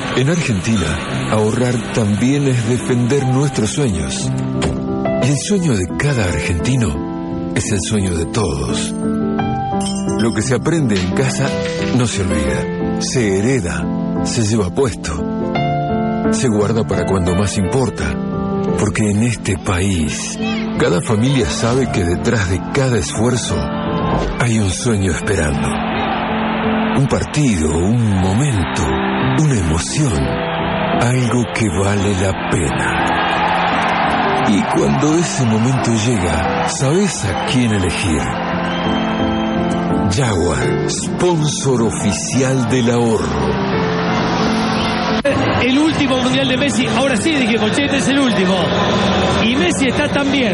En Argentina, ahorrar también es defender nuestros sueños. Y el sueño de cada argentino es el sueño de todos. Lo que se aprende en casa no se olvida, se hereda, se lleva puesto, se guarda para cuando más importa, porque en este país, cada familia sabe que detrás de cada esfuerzo hay un sueño esperando. Un partido, un momento, una emoción, algo que vale la pena. Y cuando ese momento llega, ¿sabes a quién elegir? Jaguar, sponsor oficial del ahorro. El último mundial de Messi, ahora sí dijimos, che, este es el último. Y Messi está tan bien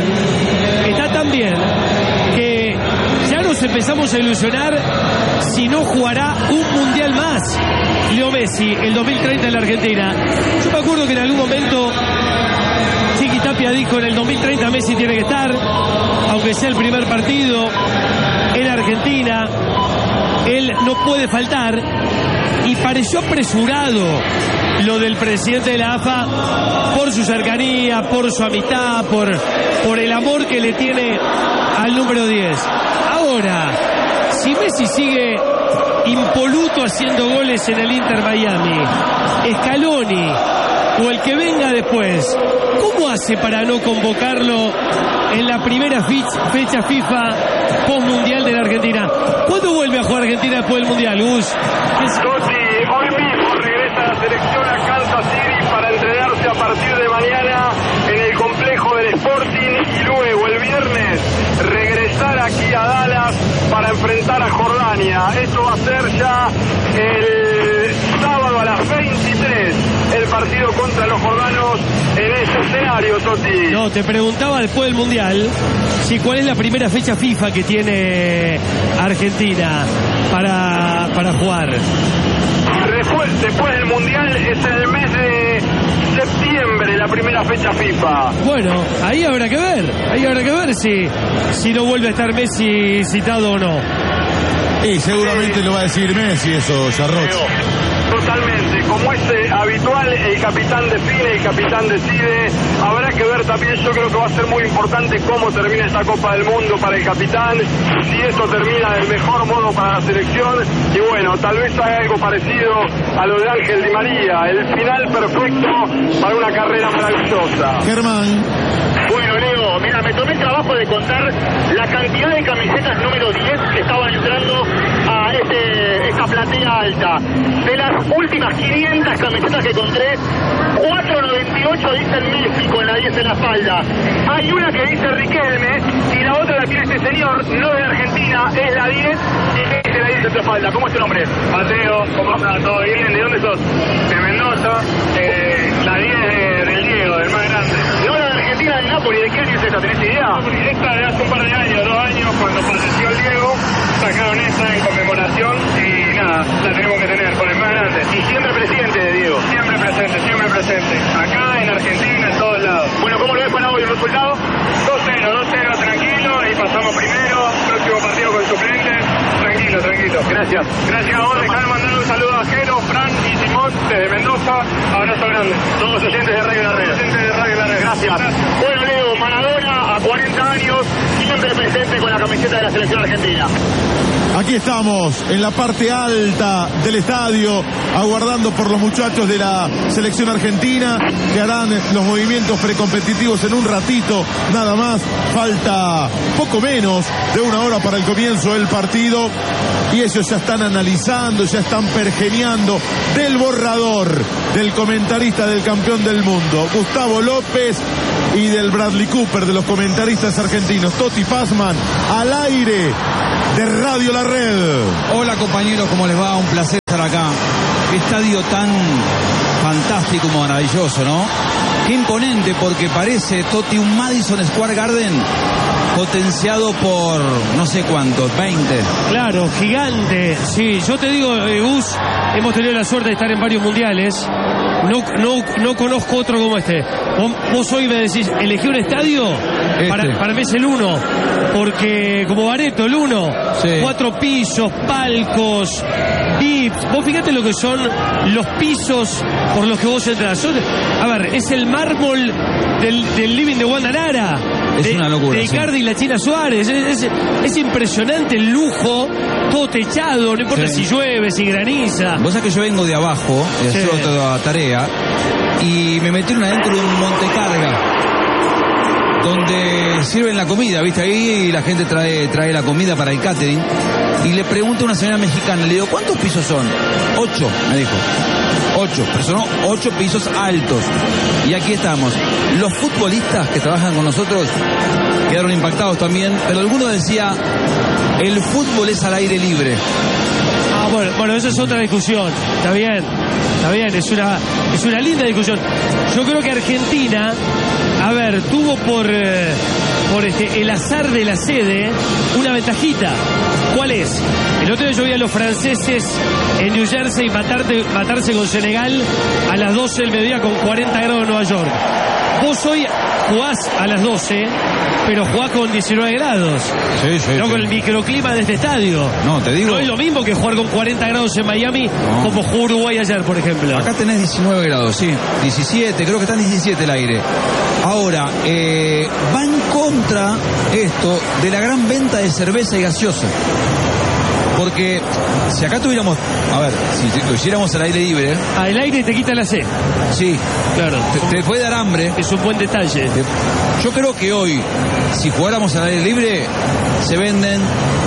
que ya nos empezamos a ilusionar si no jugará un mundial más. Leo Messi, el 2030 en la Argentina. Yo me acuerdo que en algún momento Chiqui Tapia dijo: en el 2030 Messi tiene que estar, aunque sea el primer partido en Argentina, él no puede faltar. Y pareció apresurado lo del presidente de la AFA por su cercanía, por su amistad, por el amor que le tiene al número 10. Ahora, si Messi sigue impoluto haciendo goles en el Inter Miami, Scaloni o el que venga después, ¿cómo hace para no convocarlo en la primera fecha FIFA post-mundial de la Argentina? ¿Cuándo vuelve a jugar Argentina después del mundial, Gus? Hoy mismo regresa a la selección a Kansas City para entrenarse a partir de mañana en el complejo del Sporting y luego el viernes regresar aquí a Dallas para enfrentar a Jordania. Esto va a ser ya el sábado a las 23, el partido contra los jordanos en ese escenario, Toti. No, te preguntaba después del mundial si cuál es la primera fecha FIFA que tiene Argentina para jugar. Después del mundial es en el mes de septiembre la primera fecha FIFA. Bueno, ahí habrá que ver si no vuelve a estar Messi citado o no. Y seguramente lo va a decir Messi eso, Jarroch. Totalmente, como es habitual, el capitán define, el capitán decide. Habrá que ver también, yo creo que va a ser muy importante cómo termina esta Copa del Mundo para el capitán, si esto termina del mejor modo para la selección, y bueno, tal vez haga algo parecido a lo de Ángel Di María, el final perfecto para una carrera maravillosa. Germán. Bueno, Leo, mira, me tomé el trabajo de contar la cantidad de camisetas número 10 que estaban entrando a esta platea alta. De las últimas 500 camisetas que encontré, 498 dicen México en la 10 en la espalda. Hay una que dice Riquelme y la otra la tiene este señor, no de Argentina, es la 10 y dice la 10 en tu espalda. ¿Cómo es tu nombre? Mateo, ¿cómo estás? ¿Todo bien? ¿De dónde sos? De Mendoza. La 10 del Diego, del más grande. No, la de Argentina, de Nápoles. ¿De qué año es esta? ¿Tenés idea? Esta de hace un par de años, 2 años, cuando falleció el Diego, sacaron esta en conmemoración y nada, la tenemos que tener con el más grande. Y siempre presente de Diego. Siempre presente. Acá, en Argentina, en todos lados. Bueno, ¿cómo lo ves para hoy el resultado? 2-0, tranquilo, y pasamos primero, próximo partido con suplentes, tranquilo. Gracias a vos, dejame mandar un saludo a Jero, Fran y Simón desde Mendoza, abrazo grande. Todos oyentes de Radio La Red. Gracias. Bueno, Leo, Maradona a 40 años, siempre presente con la camiseta de la selección argentina. Aquí estamos en la parte alta del estadio, aguardando por los muchachos de la selección argentina que harán los movimientos precompetitivos en un ratito, nada más. Falta poco menos de 1 hora para el comienzo del partido y ellos ya están analizando, ya están pergeñando del borrador del comentarista del campeón del mundo, Gustavo López, y del Bradley Cooper, de los comentaristas argentinos, Toti Pazman, al aire de Radio La Red. Hola compañeros, ¿cómo les va? Un placer estar acá. Qué estadio tan fantástico, maravilloso, ¿no? Qué imponente, porque parece, Toti, un Madison Square Garden potenciado por no sé cuántos, 20. Claro, gigante. Sí, yo te digo, Gus, hemos tenido la suerte de estar en varios mundiales. No conozco otro como este. Vos hoy me decís, elegí un estadio, para mí es el 1, porque como Bareto, el 1, sí. 4 pisos, palcos, Sí, vos fíjate lo que son los pisos por los que vos entras. A ver, es el mármol del living de Wanda Nara. Es una locura. De Icardi y la China Suárez. Es impresionante el lujo, todo techado, no importa si llueve, si graniza. Vos sabés que yo vengo de abajo, hacer otra tarea, y me metieron adentro de un montecarga donde sirven la comida, ¿viste? Ahí la gente trae la comida para el catering. Y le pregunto a una señora mexicana, le digo, ¿cuántos pisos son? 8, me dijo. 8, pero son 8 pisos altos. Y aquí estamos. Los futbolistas que trabajan con nosotros quedaron impactados también, pero alguno decía, el fútbol es al aire libre. Ah, bueno, esa es otra discusión. Está bien, es una linda discusión. Yo creo que Argentina, a ver, tuvo por el azar de la sede una ventajita. ¿Cuál es? El otro día yo vi a los franceses en New Jersey matarse con Senegal a las 12 del mediodía con 40 grados en Nueva York. Vos hoy jugás a las 12, pero jugás con 19 grados. No con el microclima de este estadio. No, te digo. No es lo mismo que jugar con 40 grados en Miami, como jugó Uruguay ayer, por ejemplo. Acá tenés 19 grados, sí. 17, creo que está en 17 el aire. Ahora, va en contra esto de la gran venta de cerveza y gaseosa. Porque si acá tuviéramos, a ver, si lo hiciéramos al aire libre. Al aire te quita la sed. Sí, claro. Te puede dar hambre. Es un buen detalle. Yo creo que hoy, si jugáramos al aire libre, se venden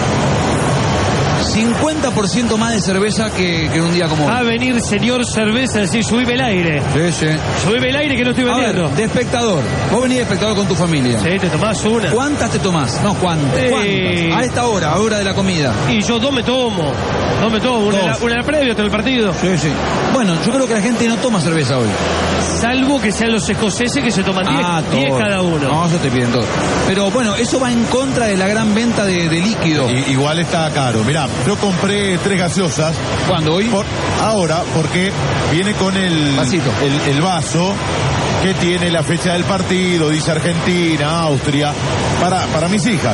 50% más de cerveza que en un día como hoy. Va a venir señor cerveza, decir, subime el aire. Sí. Subime el aire que no estoy vendiendo. A ver, de espectador. Vos venís de espectador con tu familia. Sí, te tomás una. ¿Cuántas te tomás? No, ¿cuántas? A esta hora, a hora de la comida. Y yo dos me tomo. Una en la previa, otra en el partido. Sí. Bueno, yo creo que la gente no toma cerveza hoy. Salvo que sean los escoceses que se toman 10 cada uno. No, eso te piden todo. Pero bueno, eso va en contra de la gran venta de líquido. Igual está caro. Mirá, yo compré 3 gaseosas. ¿Cuándo? ¿Hoy? Ahora, porque viene con el vasito. El vaso que tiene la fecha del partido, dice Argentina, Austria, para mis hijas.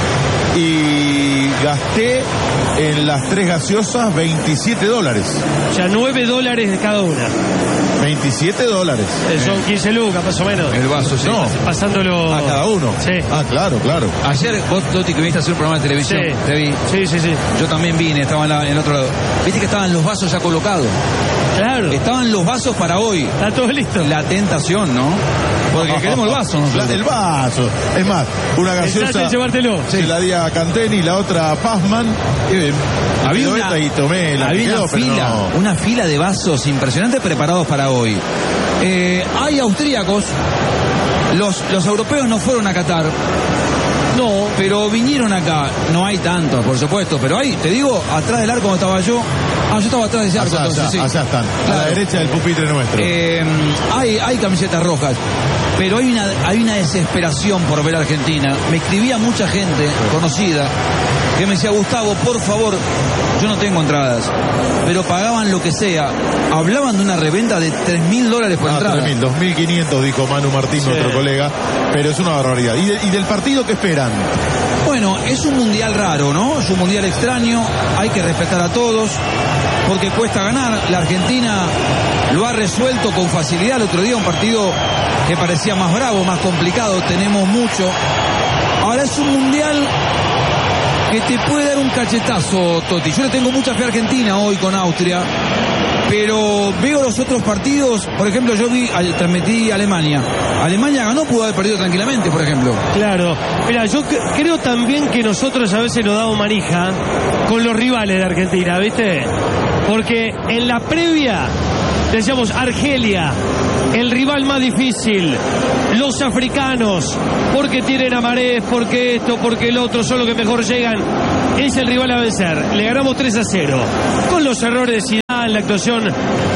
Y gasté en las 3 gaseosas $27. O sea, $9 de cada una. $27. Son 15 lucas, más o menos. El vaso, sí. No. Pasándolo A cada uno. Sí. Ah, claro. Ayer vos, Toti, que viniste a hacer un programa de televisión. Sí. Te vi. Sí. Yo también vine, estaba en el otro lado. Viste que estaban los vasos ya colocados. Claro. Estaban los vasos para hoy. Está todo listo. La tentación, ¿no? Porque queremos el vaso, ¿no? El vaso. Es más, una gaseosa llevártelo. se la di a Canteni, la otra a Pazman. Había una fila de vasos impresionantes preparados para hoy. Hay austríacos. Los europeos no fueron a Qatar. No, pero vinieron acá. No hay tantos, por supuesto, pero hay, te digo, atrás del arco donde estaba yo. Yo estaba atrás de ese arco. Allá están, claro. A la derecha del pupitre nuestro. Hay camisetas rojas, pero hay una desesperación por ver a Argentina. Me escribía mucha gente conocida que me decía, Gustavo, por favor, yo no tengo entradas, pero pagaban lo que sea. Hablaban de una reventa de $3.000 por entrada. 3.000, 2.500, dijo Manu Martín, nuestro colega, pero es una barbaridad. ¿Y del partido qué esperan? Bueno, es un mundial raro, ¿no? Es un mundial extraño, hay que respetar a todos, porque cuesta ganar. La Argentina lo ha resuelto con facilidad. El otro día un partido que parecía más bravo, más complicado, tenemos mucho. Ahora es un mundial que te puede dar un cachetazo, Toti. Yo le tengo mucha fe a Argentina hoy con Austria, pero veo los otros partidos. Por ejemplo, yo transmití Alemania. Alemania ganó, pudo haber perdido tranquilamente, por ejemplo. Claro. Mira, yo creo también que nosotros a veces nos damos manija con los rivales de Argentina, ¿viste? Porque en la previa decíamos Argelia, el rival más difícil, los africanos, porque tienen a Marés, porque esto, porque el otro, son los que mejor llegan, es el rival a vencer. Le ganamos 3-0, con los errores de Zidane, la actuación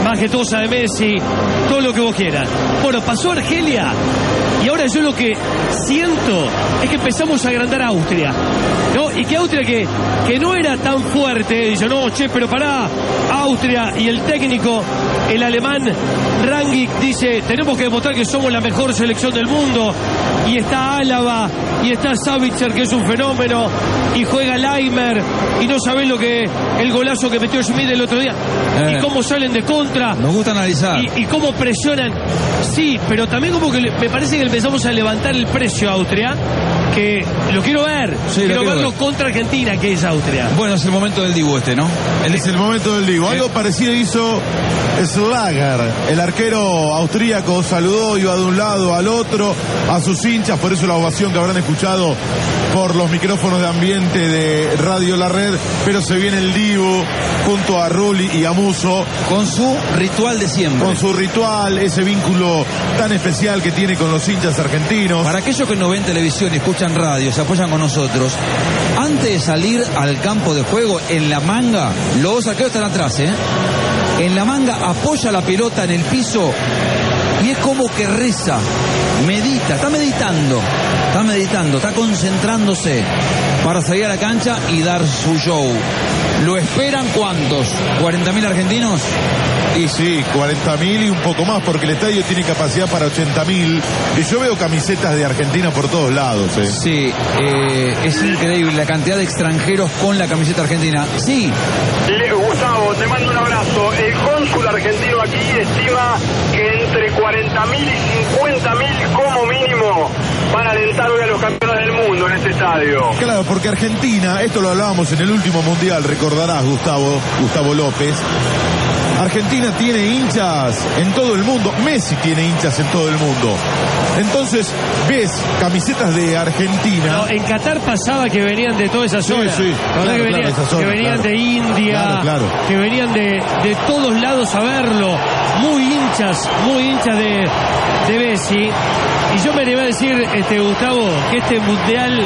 majestuosa de Messi, todo lo que vos quieras. Bueno, pasó Argelia y ahora yo lo que siento es que empezamos a agrandar a Austria, ¿no? Y que Austria que no era tan fuerte, dice, no, che, pero pará, Austria, y el técnico, el alemán Rangnick, dice, tenemos que demostrar que somos la mejor selección del mundo, y está Álava, y está Savitzer, que es un fenómeno, y juega Leimer, y no sabés lo que el golazo que metió Schmidt el otro día, y cómo salen de contra. Nos gusta analizar. Y cómo presionan. Sí, pero también como que me parece que empezamos a levantar el precio a Austria, que lo quiero ver. Sí, quiero verlo contra Argentina, que es Austria. Bueno, es el momento del Dibu ¿no? Es el momento del Dibu. Algo parecido hizo Schlager, el arquero austríaco, saludó, iba de un lado al otro, a sus hinchas, por eso la ovación que habrán escuchado por los micrófonos de ambiente de Radio La Red, pero se viene el Dibu junto a Rulli y a Musso. Con su ritual de siempre. Con su ritual, ese vínculo tan especial que tiene con los hinchas argentinos. Para aquellos que no ven televisión y escuchan radio, se apoyan con nosotros, antes de salir al campo de juego, en la manga, los dos arqueros están atrás, en la manga apoya la pelota en el piso y es como que reza, medita, está meditando, está concentrándose para salir a la cancha y dar su show. ¿Lo esperan cuántos? ¿40.000 argentinos? Y sí, 40.000 y un poco más, porque el estadio tiene capacidad para 80.000. Y yo veo camisetas de Argentina por todos lados. Sí, es increíble la cantidad de extranjeros con la camiseta argentina. Sí. Gustavo, te mando un abrazo. El cónsul argentino aquí estima que entre 40.000 y 50.000 como mínimo van a alentar hoy a los campeones del mundo en este estadio. Claro, porque Argentina, esto lo hablábamos en el último mundial, recordarás, Gustavo López. Argentina tiene hinchas en todo el mundo. Messi tiene hinchas en todo el mundo. Entonces, ves camisetas de Argentina. No, en Qatar pasaba que venían de toda esa zona. Sí, claro, que venían de India, claro. Que venían de todos lados a verlo. Muy hinchas de Messi. Y yo me animé a decir, Gustavo, que este mundial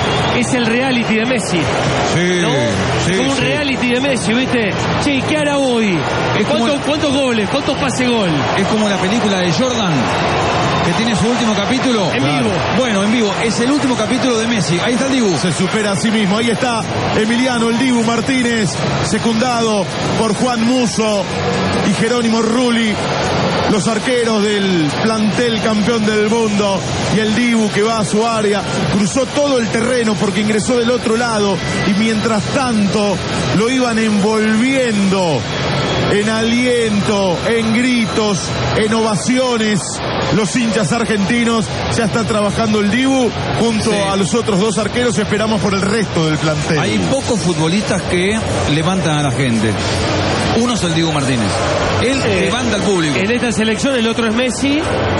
es el reality de Messi. Sí, ¿no? sí, como un sí. reality de Messi, ¿viste? Che, ¿qué hará hoy? ¿Cuántos goles? ¿Cuántos pase gol? Es como la película de Jordan, que tiene su último capítulo. En vivo. Bueno, en vivo. Es el último capítulo de Messi. Ahí está el Dibu. Se supera a sí mismo. Ahí está Emiliano, el Dibu Martínez, secundado por Juan Musso y Jerónimo Rulli, los arqueros del plantel campeón del mundo, y el Dibu que va a su área, cruzó todo el terreno porque ingresó del otro lado, y mientras tanto lo iban envolviendo en aliento, en gritos, en ovaciones. Los hinchas argentinos. Ya está trabajando el Dibu junto a los otros dos arqueros. Esperamos por el resto del plantel. Hay pocos futbolistas que levantan a la gente. Uno es el Dibu Martínez. Él levanta al público. En esta selección el otro es Messi.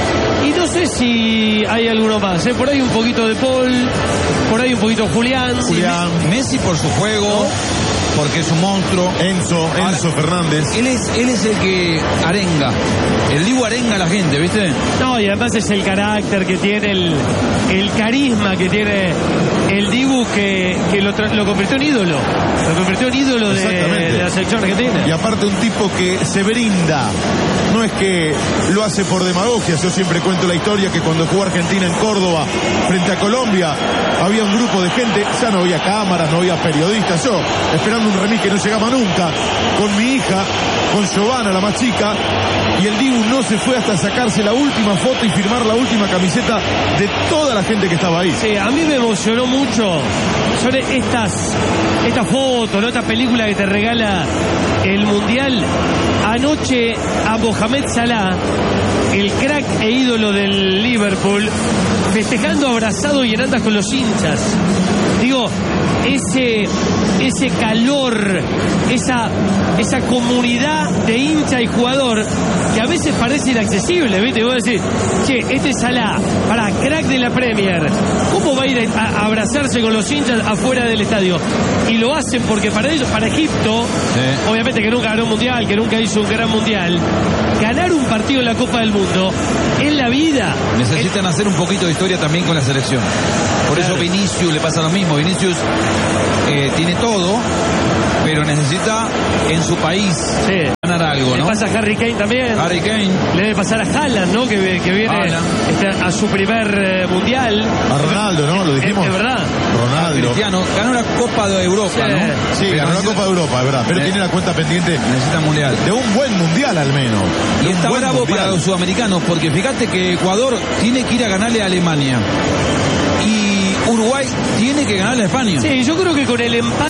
Y no sé si hay alguno más. Por ahí un poquito de Paul. Por ahí un poquito Julián. Messi por su juego. Porque es un monstruo. Enzo Fernández. Él es el que arenga. El Dibu arenga a la gente, ¿viste? No, y además es el carácter que tiene, el carisma que tiene el Dibu, que lo convirtió en ídolo. Lo convirtió en ídolo de la selección argentina. Y aparte un tipo que se brinda. No es que lo hace por demagogia. Yo siempre cuento la historia que cuando jugó Argentina en Córdoba frente a Colombia, había un grupo de gente, ya no había cámaras, no había periodistas. Yo esperando un remis que no llegaba nunca, con mi hija, con Giovanna, la más chica, y el Dibu no se fue hasta sacarse la última foto y firmar la última camiseta de toda la gente que estaba ahí. Sí, a mí me emocionó mucho sobre estas fotos, ¿no? Esta película que te regala el Mundial. Anoche a Mohamed Salah, el crack e ídolo del Liverpool, festejando abrazado y en andas con los hinchas. Digo, ese calor, esa comunidad de hincha y jugador que a veces parece inaccesible, ¿viste? Vos decís, che, este es Salah, para crack de la Premier, ¿cómo va a ir a abrazarse con los hinchas afuera del estadio? Y lo hacen porque para ellos, para Egipto, obviamente que nunca ganó un mundial, que nunca hizo un gran mundial, ganar un partido en la Copa del Mundo es la vida. Necesitan hacer un poquito de historia también con la selección. Por eso Vinicius le pasa lo mismo. Vinicius tiene todo, pero necesita en su país ganar algo, Le ¿no? pasa a Harry Kane también. Harry Kane. Le debe pasar a Haaland, ¿no? Que viene a su primer mundial. A Ronaldo, ¿no? Lo dijimos. Es verdad. Ronaldo. Cristiano ganó la Copa de Europa, Sí. ¿no? Sí, Pero ganó la necesita- Copa de Europa, es verdad. Pero tiene la cuenta pendiente Necesita mundial. de un buen mundial al menos. Y De un está buen bravo mundial. para los sudamericanos, porque fíjate que Ecuador tiene que ir a ganarle a Alemania. Y Uruguay tiene que ganarle a España. Sí, yo creo que con el empate